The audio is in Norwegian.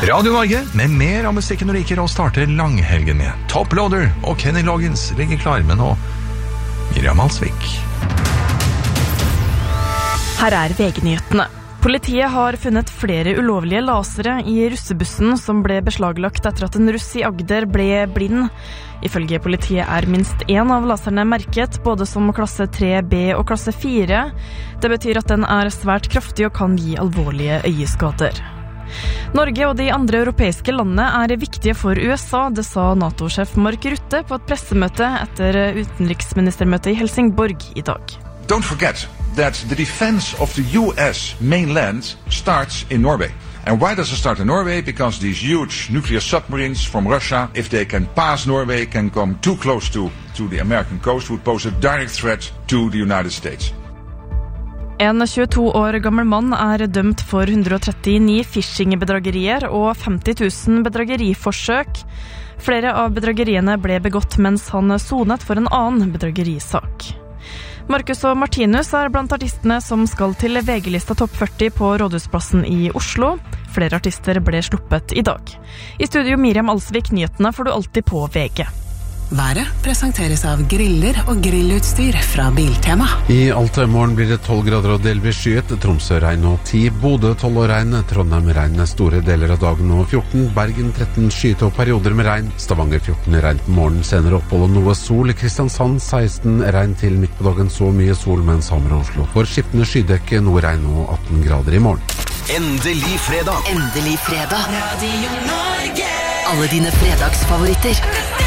Radio Norge med mer av musikken du liker og starter langhelgen med. Top Loader og Kenny Loggins ligger klar med nå Miriam Alsvik. Her VG-nyhetene. Politiet har funnet flere ulovlige lasere i russebussen som ble beslaglagt etter at en russ i Agder ble blind. Ifølge politiet minst en av laserne merket, både som klasse 3B og klasse 4. Det betyr at den svært kraftig og kan gi alvorlige øyeskader. Norge og de andre europeiske landene viktige for USA, det sa NATO-sjef Mark Rutte på et pressemøte etter utenriksministermøtet i Helsingborg i dag. Don't forget that the defense of the US mainland starts in Norway. And why does it start in Norway? Because these huge nuclear submarines from Russia, if they can pass Norway, can come too close to the American coast, would pose a direct threat to the United States. En 22 år gammel mann dømt for 139 phishing-bedragerier og 50 000 bedrageriforsøk. Flere av bedrageriene ble begått mens han sonet for en annen bedragerisak. Marcus og Martinus blant artistene som skal til VG-lista Topp 40 på Rådhusplassen i Oslo. Flere artister ble sluppet i dag. I studio Miriam Alsvik, nyhetene får du alltid på VG. Været presenteres av griller og grillutstyr fra Biltema. I Alta morgen blir det 12 grader og delvis skyet, Tromsø regn og 10, Bodø 12 og regn, Trondheim regn store deler av dagen og 14, Bergen 13 skyet og perioder med regn, Stavanger 14 regn på morgen, senere opphold og noe sol, Kristiansand 16 regn til midt på dagen, så mye sol mens Hamar og Oslo får skiftende skydekke, noe regn og 18 grader i morgen. Endelig fredag! Endelig fredag. Radio Norge! Alle dine fredagsfavoritter.